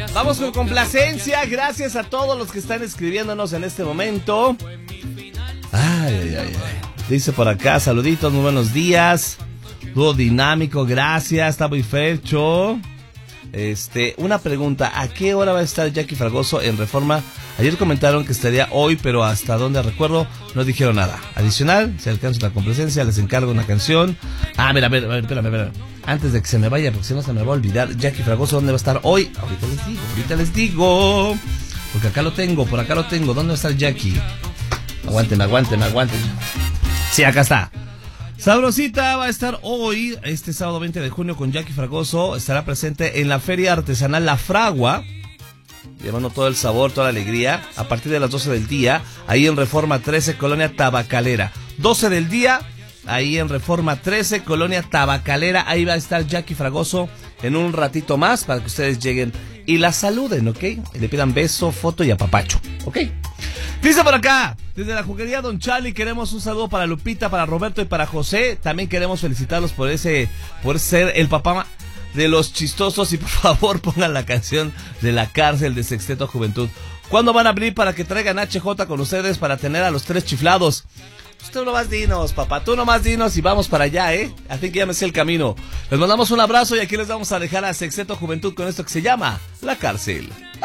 Vamos con complacencia. Gracias a todos los que están escribiéndonos en este momento. Ay. Dice por acá, saluditos, muy buenos días. Dúo dinámico, gracias, está muy fecho. Una pregunta, ¿a qué hora va a estar Jackie Fragoso en Reforma? Ayer comentaron que estaría hoy, pero hasta donde recuerdo no dijeron nada. Adicional, si alcanza la complacencia, les encargo una canción. Espérame. Antes de que se me vaya, porque si no se me va a olvidar, Jackie Fragoso, ¿dónde va a estar hoy? Ahorita les digo. Porque por acá lo tengo. ¿Dónde va a estar Jackie? Aguántenme. Sí, acá está. Sabrosita va a estar hoy, este sábado 20 de junio, con Jackie Fragoso. Estará presente en la Feria Artesanal La Fragua, llevando todo el sabor, toda la alegría, a partir de las 12 del día, ahí en Reforma 13, Colonia Tabacalera. 12 del día, ahí en Reforma 13, Colonia Tabacalera. Ahí va a estar Jackie Fragoso en un ratito más para que ustedes lleguen y la saluden, ¿ok? Y le pidan beso, foto y apapacho, ¿ok? Dice por acá, desde la juguería Don Charlie, queremos un saludo para Lupita, para Roberto y para José. También queremos felicitarlos por ser el papá de los chistosos. Y por favor pongan la canción de La Cárcel de Sexteto Juventud. ¿Cuándo van a abrir para que traigan HJ con ustedes para tener a los tres chiflados? Tú nomás dinos, papá, tú nomás dinos y vamos para allá, Así que ya me sé el camino. Les mandamos un abrazo y aquí les vamos a dejar a Sexteto Juventud con esto que se llama La Cárcel.